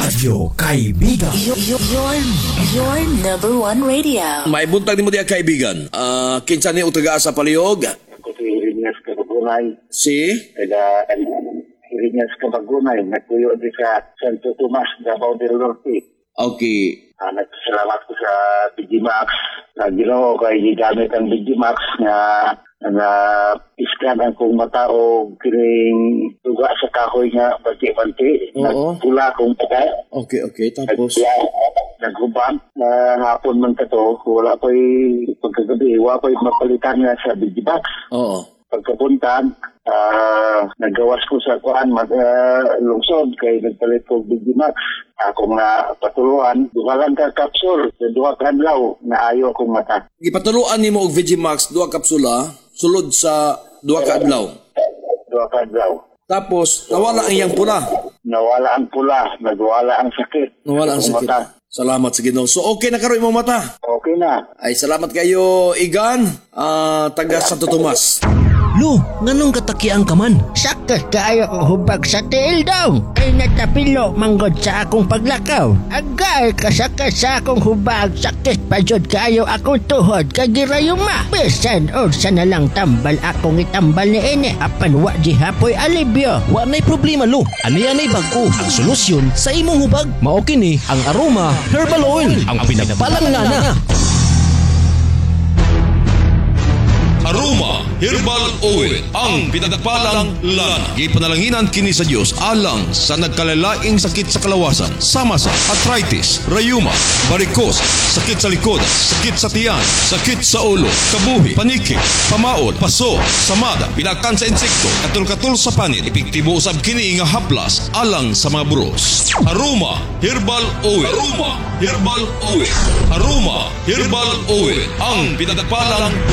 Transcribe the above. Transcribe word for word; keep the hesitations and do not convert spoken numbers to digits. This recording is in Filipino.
Radyo Kaibigan. Your, your, your, your number one radio. May buntag ni mo diya kaibigan. Ah, kinsa ni utaga sa palihog? Ako si Irinyas Kabagunay. Si Taga Irinyas Kabagunay. Nagtuyo di sa Santo Tomas, Davao del Norte. Okay. Uh, nagpasalamat ko sa Digimax. Na ginawa ko ay gigamit ang Digimax na na iskan ang kong mata o kining tuga sa kahoy nga banti-banti. Oo. Nagpula kong mata. Okay, okay. Tapos Naghubang na hapon man ka to, wala ko'y pagkagabi, wala ko'y mapalitan nga sa Digimax. Oo. Pagkapuntan, uh, nagawas ko sa kuan mag uh, lungsod kay nagpalit ko Digimax. Ako nga patuluan, duhalan ka kapsul, duha ka adlaw na ayo akong mata. Gipatuluan nimo og Vegimax duha kapsula sulod sa duha ka adlaw. Duha ka adlaw. Tapos nawala ang iyang pula. Nawala ang pula, nagwala ang sakit. Nawala ang Akong sakit. mata. Salamat sa Ginoo. So okay na karon imong mata. Okay na. Ay salamat kayo Igan, ah, taga Santo Tomas. Lo, nganong katakiang ka man? Sakit kaayo kong hubag sa tiil daw. Ay natapilo manggod sa akong paglakaw. Agay kasakit sa akong hubag. Sakit pa jud kaayo akong tuhod. Kagirayuma. Bisan o sa nalang tambal akong itambal ni ini. Apan wa di hapoy alibyo. Wa nay problema lo. Ani-anay bag-o ang solusyon sa imong hubag. Mao kini ang Aroma Herbal Oil, ang pinagpalang ngana. Aroma Herbal Oil, ang pinagpalang lana. Ipanalanginan kini sa Dios alang sa nagkalalaing sakit sa kalawasan, sama sa arthritis, rayuma, varicose, sakit sa likod, sakit sa tiyan, sakit sa ulo, kabuhi, paniki, pamaod, paso, samada, pinakan sa insekto, katul-katul sa panit, epektibo usab kini nga haplas alang sa mga buros. Aroma Herbal Oil. Aroma Herbal Oil. Aroma Herbal Oil, ang pinagpalang